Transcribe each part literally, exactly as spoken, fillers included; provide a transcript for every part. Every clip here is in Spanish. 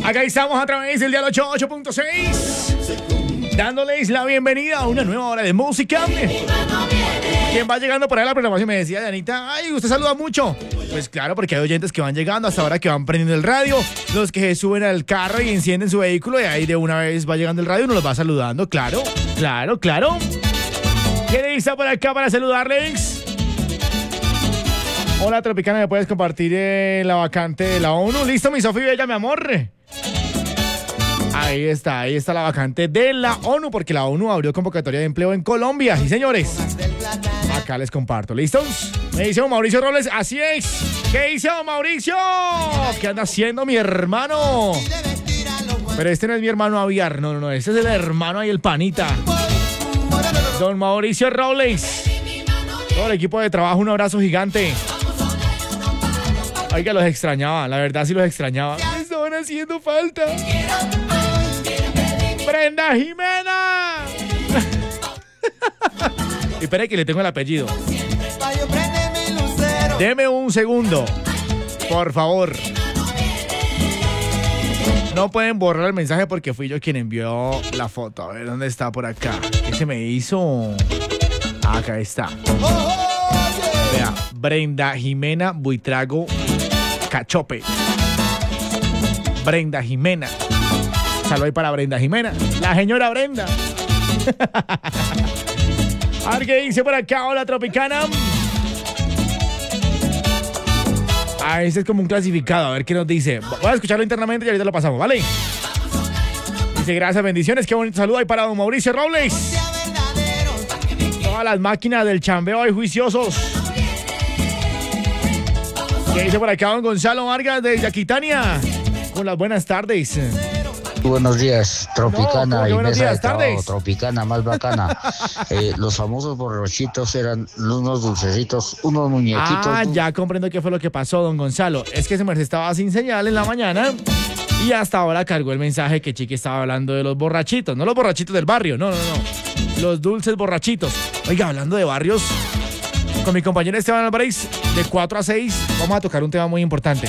Acá estamos a través del dial ochenta y ocho punto seis, dándoles la bienvenida a una nueva hora de música. ¿Quién va llegando por ahí a la programación? Me decía Dianita, ay, usted saluda mucho. Pues claro, porque hay oyentes que van llegando hasta ahora, que van prendiendo el radio, los que se suben al carro y encienden su vehículo, y ahí de una vez va llegando el radio y uno los va saludando. Claro, claro, claro. ¿Quién está por acá para saludarles? Hola, Tropicana, ¿me puedes compartir eh, la vacante de la ONU? Listo, mi Sofía Bella, mi amor. Ahí está, ahí está la vacante de la ONU, porque la ONU abrió convocatoria de empleo en Colombia. Sí, señores. Acá les comparto. ¿Listos? Me dice Mauricio Robles, así es. ¿Qué dice Mauricio? ¿Qué anda haciendo mi hermano? Pero este no es mi hermano Aviar, no, no, no. Este es el hermano ahí, el panita. Don Mauricio Robles. Todo el equipo de trabajo, un abrazo gigante. Oiga, los extrañaba, la verdad sí los extrañaba. Me estaban haciendo falta. ¡Brenda Jimena! Y espera que le tengo el apellido. Deme un segundo, por favor. No pueden borrar el mensaje porque fui yo quien envió la foto. A ver, ¿dónde está? Por acá. ¿Qué se me hizo? Acá está. Vea, Brenda Jimena Buitrago Cachope. Brenda Jimena. Saludos ahí para Brenda Jimena. La señora Brenda. A ver qué dice por acá. Hola, Tropicana. Ah, este es como un clasificado. A ver qué nos dice. Voy a escucharlo internamente y ahorita lo pasamos, ¿vale? Dice, gracias, bendiciones. Qué bonito saludo ahí para don Mauricio Robles. Todas las máquinas del chambeo ahí juiciosos. ¿Qué dice por acá don Gonzalo Vargas de Yaquitania? Con las buenas tardes. Buenos días, Tropicana, no, y buenos mesa días, de trabajo, tardes. Tropicana más bacana. eh, los famosos borrachitos eran unos dulcecitos, unos muñequitos. Ah, ya comprendo qué fue lo que pasó, don Gonzalo. Es que ese merced estaba sin señal en la mañana y hasta ahora cargó el mensaje que Chiqui estaba hablando de los borrachitos. No los borrachitos del barrio, no, no, no. Los dulces borrachitos. Oiga, hablando de barrios, con mi compañero Esteban Álvarez, de cuatro a seis, vamos a tocar un tema muy importante.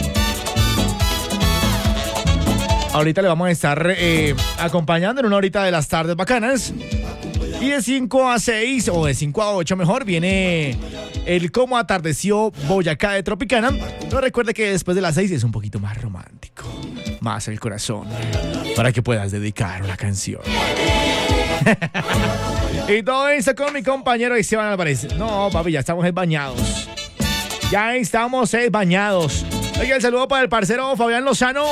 Ahorita le vamos a estar eh, acompañando en una horita de las tardes bacanas. Y de cinco a seis, o de cinco a ocho mejor, viene el Cómo Atardeció Boyacá de Tropicana. Pero recuerde que después de las seis es un poquito más romántico. Más el corazón. Para que puedas dedicar una canción. Y todo esto con mi compañero Esteban Álvarez. No, papi, ya estamos bañados. Ya estamos bañados. Oiga, el saludo para el parcero Fabián Lozano.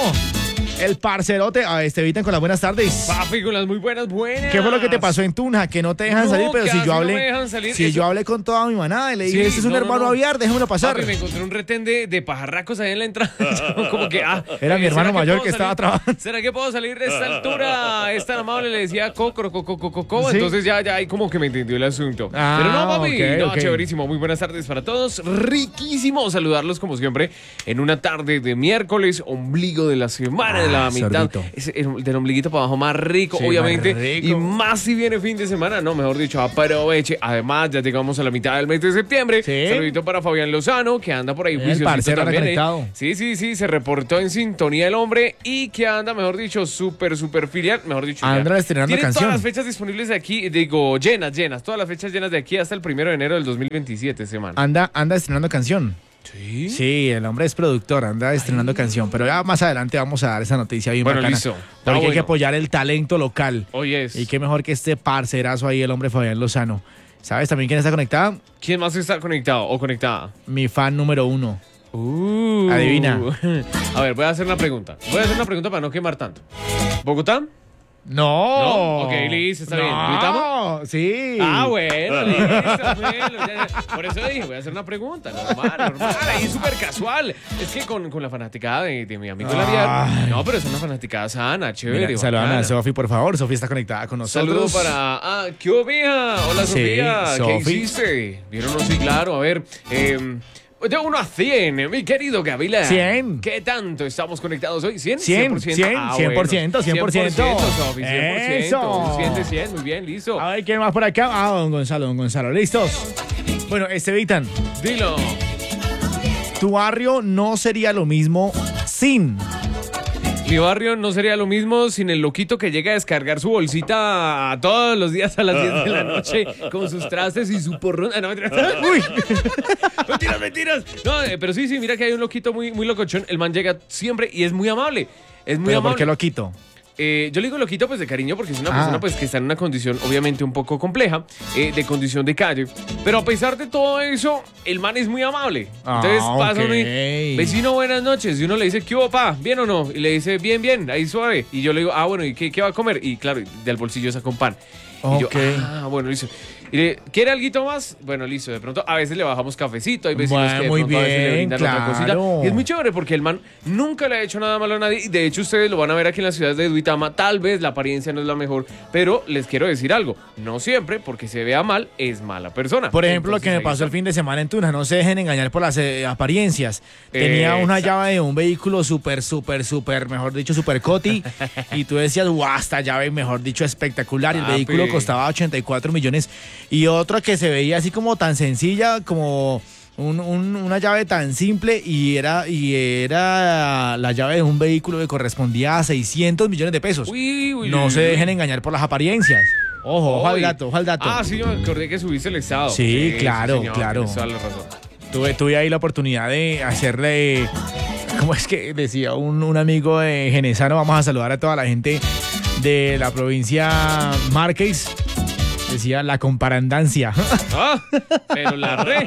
El parcerote. A este Vitan con las buenas tardes. Papi, con las muy buenas, buenas. ¿Qué fue lo que te pasó en Tunja? Que no te dejan no, salir, pero si yo hablé. No si Eso. yo hablé con toda mi manada y le dije, sí, este es un no, hermano no, no. Aviar, déjamelo pasar. Papi, me encontré un retén de, de pajarracos ahí en la entrada. Como que, ah. Era mi hermano ¿será mayor que que estaba salir? trabajando. ¿Será que puedo salir de esta altura? Es tan amable, le decía cocro, coco, coco, coco. ¿Sí? Entonces ya, ya ahí como que me entendió el asunto. Ah, pero no, papi. okay, no, okay. Chéverísimo. Muy buenas tardes para todos. Riquísimo saludarlos como siempre en una tarde de miércoles, ombligo de la semana, Ah, de la mitad. sorbito. Es, es del ombliguito para abajo más rico, Sí, obviamente. más rico. Y más si viene fin de semana, no, mejor dicho, aproveche. Además, ya llegamos a la mitad del mes de septiembre. Sí. Saludito para Fabián Lozano, que anda por ahí El juiciosito parcero también. reconectado. ¿eh? Sí, sí, sí, se reportó en sintonía el hombre y que anda, mejor dicho, súper, súper filial. Mejor dicho, ya. Anda estrenando Tiene canción. todas las fechas disponibles de aquí, digo, llenas, llenas. Todas las fechas llenas de aquí hasta el primero de enero del dos mil veintisiete, semana. Anda, anda estrenando canción. Sí. Sí, el hombre es productor, anda estrenando Ay. canción. Pero ya más adelante vamos a dar esa noticia bien Bueno, bacana. listo. Porque Ah, hay bueno. que apoyar el talento local. Oye, es. Y qué mejor que este parcerazo ahí, el hombre Fabián Lozano. ¿Sabes también quién está conectada? ¿Quién más está conectado o conectada? Mi fan número uno. Uh. Adivina. A ver, voy a hacer una pregunta. Voy a hacer una pregunta para no quemar tanto. ¿Bogotá? No. No, ok, listo, está no. bien. ¿Gritamos? Sí. Ah, bueno, listo, bueno, ya, ya. Por eso dije, voy a hacer una pregunta, normal, normal, ahí súper casual. Es que con, con la fanaticada de, de mi amigo el Aviar, no, pero es una fanaticada sana, chévere. Mira, saludan bacana. a Sofi, por favor. Sofi está conectada con nosotros. Saludo para... Ah, ¿qué hubo, mija? Hola, Sí, Sofía. ¿Qué Sofi. hiciste? ¿Vieron? Sí, claro. A ver, eh... de uno a cien, mi querido Gavilán. cien. ¿Qué tanto estamos conectados hoy? ¿cien? cien, cien, Ah, cien por ciento, bueno. cien por ciento. cien por ciento, Sofi, cien por ciento. Eso. cien de cien, muy bien, listo. A ver, ¿quién más por acá? Ah, don Gonzalo, don Gonzalo. ¿Listos? Bueno, Estevitan, Dilo. tu barrio no sería lo mismo sin. Mi barrio no sería lo mismo sin el loquito que llega a descargar su bolsita todos los días a las diez de la noche con sus trastes y su porrón. Ah, no, mentiras. Uy. Mentiras, mentiras. No, eh, pero sí, sí, mira que hay un loquito muy, muy locochón. El man llega siempre y es muy amable. Es muy ¿Pero amable. por qué lo quito? Eh, yo le digo loquito pues de cariño porque es una Ah. persona pues que está en una condición obviamente un poco compleja, eh, de condición de calle, pero a pesar de todo eso, el man es muy amable. Entonces Ah, pasa uno y, ok. vecino, buenas noches, y uno le dice, ¿qué hubo, pa? ¿Bien o no? Y le dice, bien, bien, ahí suave. Y yo le digo, ah, bueno, ¿y qué, qué va a comer? Y claro, del bolsillo saca un pan. Y yo, Ok. ah, bueno, listo. Y le, ¿quiere alguito más? Bueno, listo. De pronto, a veces le bajamos cafecito. Hay vecinos Bueno, que de muy pronto a veces le bien, brindan otra cosita. claro. Y es muy chévere porque el man nunca le ha hecho nada malo a nadie. Y de hecho, ustedes lo van a ver aquí en las ciudades de Duitama. Tal vez la apariencia no es la mejor, pero les quiero decir algo. No siempre, porque se vea mal, es mala persona. Por ejemplo, lo que me Entonces, ahí pasó el está. fin de semana en Tuna, no se dejen engañar por las eh, apariencias. Tenía una Exacto. llave de un vehículo súper, súper, súper, mejor dicho, súper coti. Y tú decías, guau, esta llave, mejor dicho, espectacular. Y el Papi. vehículo costaba ochenta y cuatro millones. Y otra que se veía así como tan sencilla, como un- un- una llave tan simple. Y era, y era la llave de un vehículo que correspondía a seiscientos millones de pesos. Uy, uy, No uy, se uy. dejen engañar por las apariencias. Ojo, ojo al Uy. dato, ojo al dato. Ah, sí, yo me acordé que subiste el estado. Sí, claro, señor, claro. tienes toda la razón. Tuve, tuve ahí la oportunidad de hacerle, ¿cómo es que decía un, un amigo de Genesano? Vamos a saludar a toda la gente de la provincia Márquez. Decía la comparandancia. Ah, pero la re.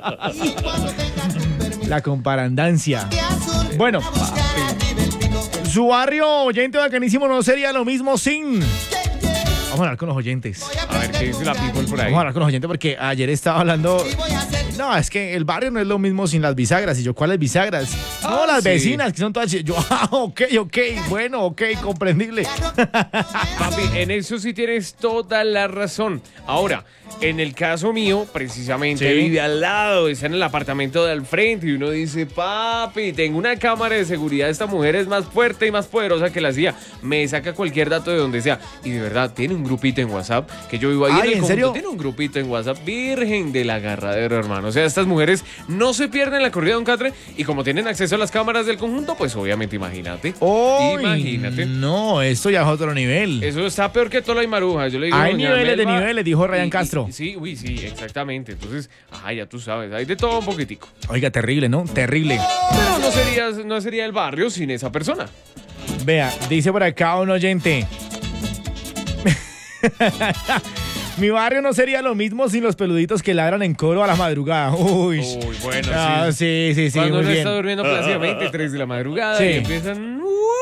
La comparandancia. Bueno, su barrio oyente bacanísimo no sería lo mismo sin... Vamos a hablar con los oyentes. A ver, ¿qué dice la people por ahí? Vamos a hablar con los oyentes porque ayer estaba hablando... No, es que el barrio no es lo mismo sin las bisagras. Y yo, ¿cuáles bisagras? No, Ah, las sí. vecinas, que son todas... Yo, ah, ok, ok, bueno, ok, comprendible. Papi, en eso sí tienes toda la razón. Ahora, en el caso mío, precisamente Sí. vive al lado, está en el apartamento de al frente y uno dice, papi, tengo una cámara de seguridad, esta mujer es más fuerte y más poderosa que la C I A, me saca cualquier dato de donde sea. Y de verdad, tiene un grupito en WhatsApp, que yo vivo ahí Ay, en el ¿en conjunto, serio? tiene un grupito en WhatsApp, virgen del agarradero, hermano. O sea, estas mujeres no se pierden la corrida de un catre y como tienen acceso a las cámaras del conjunto, pues obviamente imagínate. Uy, Imagínate. No, esto ya es otro nivel. Eso está peor que toda la Imaruja. Yo le digo, Hay doña niveles de Melba, niveles, dijo Ryan y- y- Castro. sí, uy, sí, exactamente. Entonces, ajá, ya tú sabes, hay de todo un poquitico. Oiga, terrible, ¿no? Terrible. Pero no sería, no sería el barrio sin esa persona. Vea, dice por acá un oyente. Mi barrio no sería lo mismo sin los peluditos que ladran en coro a la madrugada. Uy. Uy, bueno, Ah, sí. sí, sí, sí, Cuando muy uno bien. está durmiendo plácidamente, tres de la madrugada, Sí. y empiezan...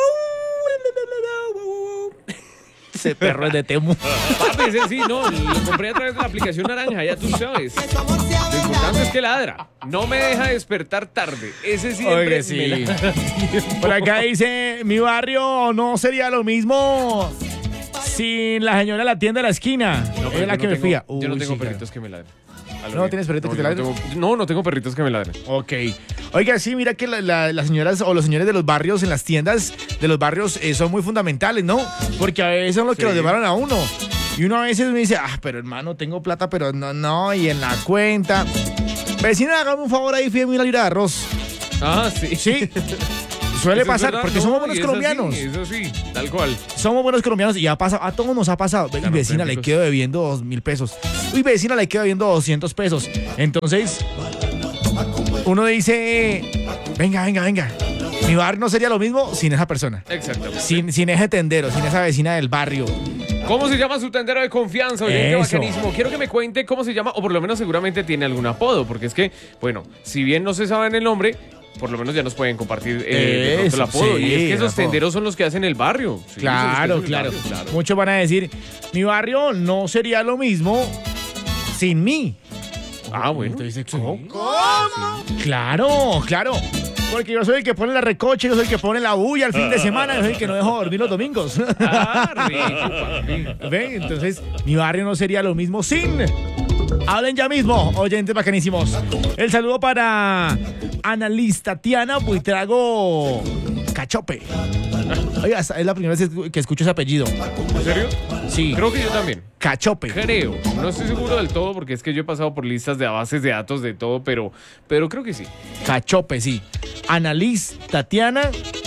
Ese perro es de Temu. Papi, ese sí, no, lo compré a través de la aplicación naranja, ya tú sabes. Lo importante es que ladra. No me deja despertar tarde. Ese siempre Oiga, me sí. ladra. Por acá dice, mi barrio no sería lo mismo sin la señora de la tienda de la esquina. No, pero es la yo que no me tengo- fía. Yo no Uy, tengo sí, perritos que me ladren. A lo ¿No bien. tienes perritos que te yo ladren? No, tengo- no, no tengo perritos que me ladren. Ok. Oiga, sí, mira que la- la- las señoras o los señores de los barrios en las tiendas de los barrios eh, son muy fundamentales, ¿no? Porque a veces son los que Sí. los llevaron a uno. Y uno a veces me dice, ah, pero hermano, tengo plata, pero no, no, y en la cuenta. Vecina, hágame un favor ahí, fíjeme una libra de arroz. Ah, sí. Sí. Suele Eso es pasar, verdad, porque no, somos y buenos es colombianos. así, Eso sí, tal cual. Somos buenos colombianos y ha pasado, a todos nos ha pasado. Y Claro, vecina, le auténticos. quedo debiendo dos mil pesos. Uy, vecina, le quedo debiendo doscientos pesos. Entonces, uno dice, venga, venga, venga. Mi barrio no sería lo mismo sin esa persona. Exactamente. Sin, sin ese tendero, sin esa vecina del barrio. ¿Cómo se llama su tendero de confianza? Oyente Eso. bacanísimo. Quiero que me cuente cómo se llama, o por lo menos seguramente tiene algún apodo, porque es que, bueno, si bien no se sabe el nombre, por lo menos ya nos pueden compartir eh, de pronto el Eso, apodo. sí, y es que el esos apodo. tenderos son los que hacen el barrio. Sí, son los que Claro, hacen el claro, barrio, claro. Muchos van a decir, mi barrio no sería lo mismo sin mí. Ah, bueno. Entonces, Sí. ¿cómo? Claro, claro. Porque yo soy el que pone la recoche, yo soy el que pone la bulla el fin de semana, yo soy el que no dejo dormir los domingos. Ah, rico, papi. ¿Ven? Entonces, mi barrio no sería lo mismo sin... Hablen ya mismo, oyentes bacanísimos. El saludo para Annalise Tatiana Buitrago Cachope. Oiga, es la primera vez que escucho ese apellido. ¿En serio? Sí, Creo que yo también. Cachope. Creo. No estoy seguro del todo porque es que yo he pasado por listas de bases de datos de todo, pero, pero creo que sí. Cachope, sí. Annalise Tatiana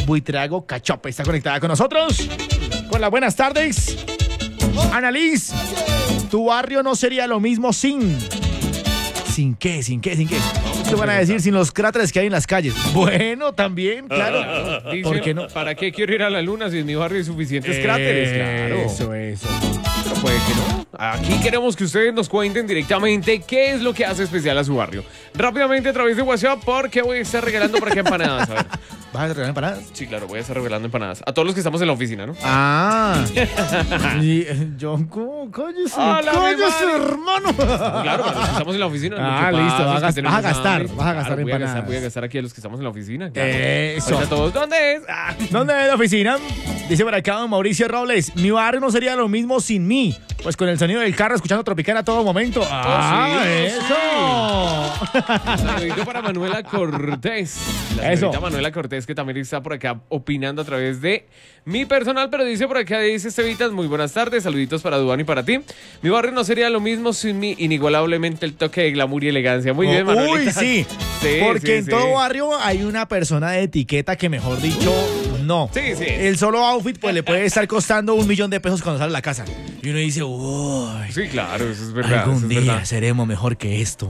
Buitrago Cachope está conectada con nosotros. Con las buenas tardes. Annalise, tu barrio no sería lo mismo sin... ¿Sin qué? ¿Sin qué? ¿Sin qué? ¿Qué van a decir? Sin los cráteres que hay en las calles. Bueno, también, claro. Dicen, ¿por qué no? ¿Para qué quiero ir a la luna si en mi barrio hay suficientes cráteres? Claro. Eso, eso. Pero puede que no. Aquí queremos que ustedes nos cuenten directamente qué es lo que hace especial a su barrio. Rápidamente a través de WhatsApp, porque voy a estar regalando por acá empanadas. A ver. ¿Vas a regalar empanadas? Sí, claro, voy a estar regalando empanadas. A todos los que estamos en la oficina, ¿no? Ah. Y, eh, yo, ¿cómo? Cállese, Hola, mi cállese, madre. hermano. Claro, para los que estamos en la oficina. Ah, lo que listo, pasa vas es a que gas- tenemos vas a gastar, hambre. vas a gastar Claro, voy a gastar, empanadas. voy a gastar aquí a los que estamos en la oficina. Claro. Eso. Ahorita todos, ¿dónde es? Ah. ¿Dónde es la oficina? Dice por acá don Mauricio Robles. Mi barrio no sería lo mismo sin mí. Pues con el sonido del carro escuchando Tropicana a todo momento. ¡Ah, sí, eso! Saludito para Manuela Cortés. La Eso. señorita Manuela Cortés, que también está por acá opinando a través de mi personal, pero dice por acá, dice Estevitas, muy buenas tardes, saluditos para Duan y para ti. Mi barrio no sería lo mismo sin mi inigualablemente el toque de glamour y elegancia. Muy bien, Manuelita. Uy, sí. Sí, Porque sí, en sí. todo barrio hay una persona de etiqueta que, mejor dicho, no. Sí, sí. El solo outfit pues le puede estar costando un millón de pesos cuando sale a la casa. Y uno dice, uy, Sí, claro, eso es verdad. algún eso es día verdad. seremos mejor que esto.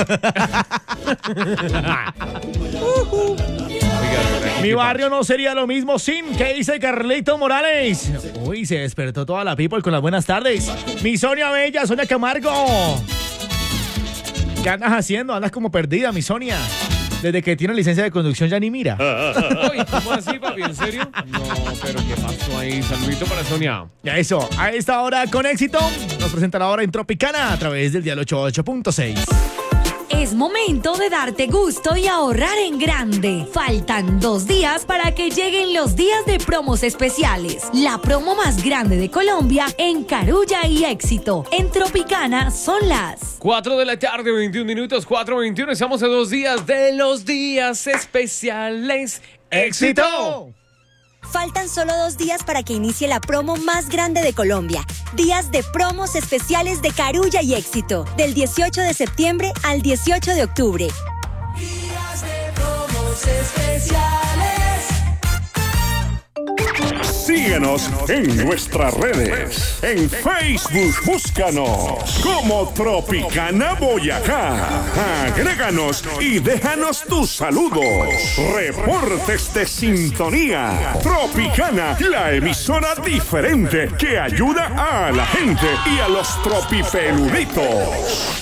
Oiga, de verdad, Mi qué barrio no sería lo mismo sin. ¿Qué dice Carlito Morales? Uy, se despertó toda la people con las buenas tardes. Mi Sonia Bella, Sonia Camargo. ¿Qué andas haciendo? Andas como perdida, mi Sonia. Desde que tiene licencia de conducción ya ni mira. Uy, ¿cómo así, papi? ¿En serio? No, pero ¿qué pasó ahí? Saludito para Sonia. Ya eso, a esta hora con éxito nos presentará ahora en Tropicana a través del dial ochenta y ocho punto seis. Es momento de darte gusto y ahorrar en grande. Faltan dos días para que lleguen los días de promos especiales. La promo más grande de Colombia en Carulla y Éxito. En Tropicana son las... cuatro de la tarde, veintiún minutos, cuatro veintiuno. Estamos a dos días de los días especiales. ¡Éxito! Faltan solo dos días para que inicie la promo más grande de Colombia. Días de promos especiales de Carulla y Éxito. Del dieciocho de septiembre al dieciocho de octubre. Días de promos especiales. Síguenos en nuestras redes. En Facebook, búscanos como Tropicana Boyacá. Agréganos y déjanos tus saludos. Reportes de sintonía. Tropicana, la emisora diferente que ayuda a la gente y a los tropipeluditos.